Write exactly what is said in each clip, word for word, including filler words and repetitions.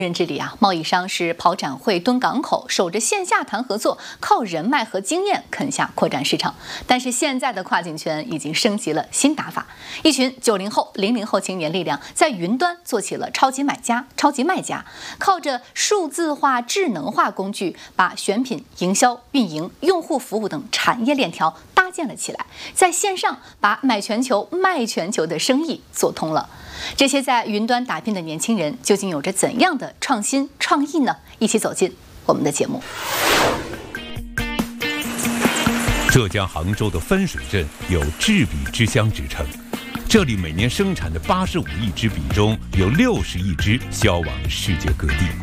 认知里啊，贸易商是跑展会、蹲港口，守着线下谈合作，靠人脉和经验啃下扩展市场。但是现在的跨境圈已经升级了新打法，一群九零后、零零后青年力量在云端做起了超级买家、超级卖家，靠着数字化、智能化工具，把选品、营销、运营、用户服务等产业链条搭建了起来，在线上把买全球、卖全球的生意做通了。这些在云端打拼的年轻人究竟有着怎样的创新创意呢？一起走进我们的节目。 浙江杭州的分水镇有制笔之乡之称，这里每年生产的八十五亿支笔中，有六十亿支销往世界各地。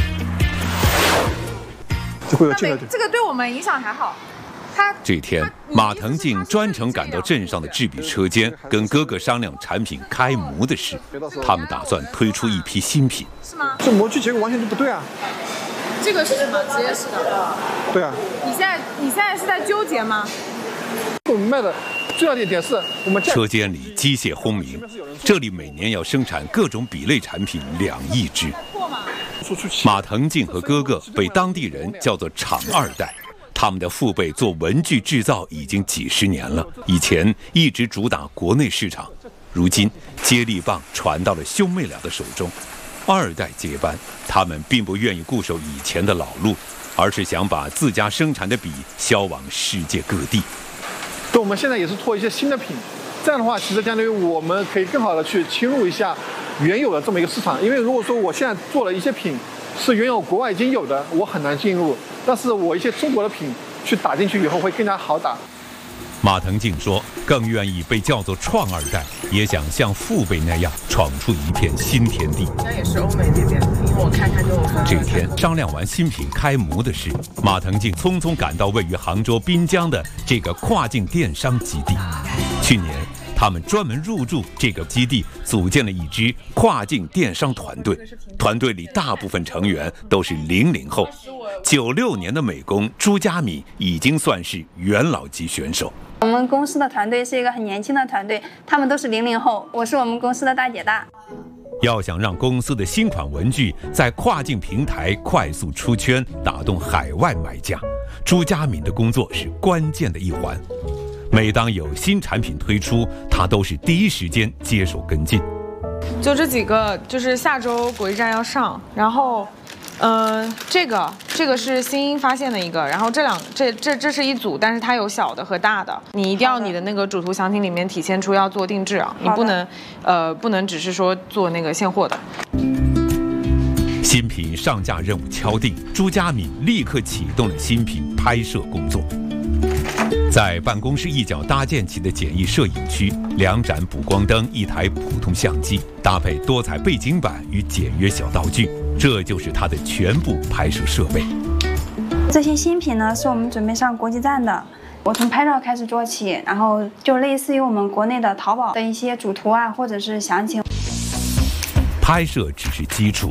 这会有这个，这个对我们影响还好。 这天，马腾静专程赶到镇上的制笔车间，跟哥哥商量产品开模的事。他们打算推出一批新品。 是吗？这模具结构完全就不对啊！ 这个是什么？职业式的。 对啊。 你现在你现在是在纠结吗？ 我们卖的最要的一点是我们车间里机械轰鸣，这里每年要生产各种笔类产品两亿支。马腾静和哥哥被当地人叫做“厂二代”。他们的父辈做文具制造已经几十年了，以前一直主打国内市场，如今接力棒传到了兄妹俩的手中，二代接班，他们并不愿意固守以前的老路，而是想把自家生产的笔销往世界各地。 对，我们现在也是做一些新的品，这样的话，其实相当于我们可以更好的去侵入一下原有的这么一个市场，因为如果说我现在做了一些品是原有国外已经有的，我很难进入。但是我一些中国的品去打进去以后会更加好打。 马腾静说，更愿意被叫做创二代，也想像父辈那样闯出一片新天地。 那也是欧美这边，因为我看看就。 这天商量完新品开模的事，马腾静匆匆赶到位于杭州滨江的这个跨境电商基地。去年，他们专门入驻这个基地，组建了一支跨境电商团队。团队里大部分成员都是零零后。九六年的美工朱佳敏已经算是元老级选手。 我们公司的团队是一个很年轻的团队，他们都是零零后，我是我们公司的大姐大。 要想让公司的新款文具在跨境平台快速出圈，打动海外买家，朱佳敏的工作是关键的一环。每当有新产品推出，他都是第一时间接手跟进。 就这几个，就是下周国际站要上，然后。嗯、呃，这个这个是新英发现的一个，然后这两这这这是一组，但是它有小的和大的，你一定要你的那个主图详情里面体现出要做定制啊，你不能呃不能只是说做那个现货的。 新品上架任务敲定，朱佳敏立刻启动了新品拍摄工作。在办公室一角搭建起的简易摄影区，两盏补光灯，一台普通相机，搭配多彩背景板与简约小道具，这就是它的全部拍摄设备。 这些新品呢，是我们准备上国际站的。我从拍照开始做起，然后就类似于我们国内的淘宝的一些主图啊，或者是详情。 拍摄只是基础。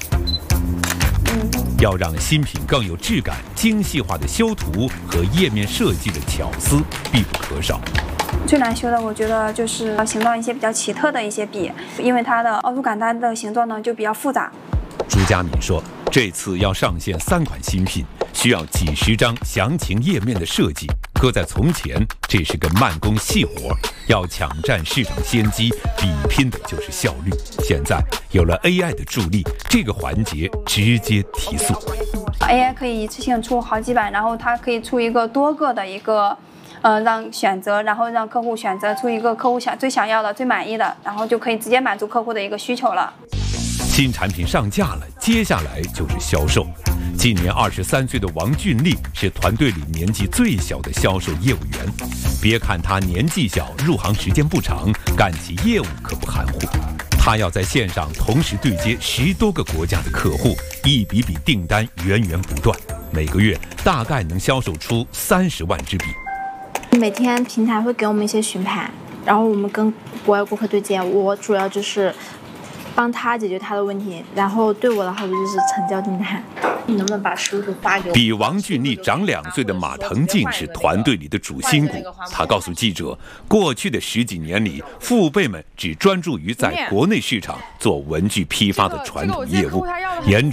要让新品更有质感，精细化的修图和页面设计的巧思必不可少。 最难修的，我觉得就是形状一些比较奇特的一些笔，因为它的凹凸感它的形状呢就比较复杂。 朱佳敏说，这次要上线三款新品，需要几十张详情页面的设计。搁在从前，这是个慢工细活，要抢占市场先机，比拼的就是效率。现在有了 A I 的助力，这个环节直接提速。 A I 可以一次性出好几版，然后它可以出一个多个的一个，呃，让选择，然后让客户选择出一个客户想最想要的、最满意的，然后就可以直接满足客户的一个需求了。 新产品上架了，接下来就是销售。今年二十三岁的王俊丽是团队里年纪最小的销售业务员。别看他年纪小，入行时间不长，干起业务可不含糊。他要在线上同时对接十多个国家的客户，一笔笔订单源源不断，每个月大概能销售出三十万支笔。 每天平台会给我们一些询盘，然后我们跟国外顾客对接，我主要就是帮他解决他的问题，然后对我的好处就是成交订单。 你能不能把实物图发给我？ 比王俊丽长两岁的马腾静是团队里的主心骨。他告诉记者，过去的十几年里，父辈们只专注于在国内市场做文具批发的传统业务，延迟。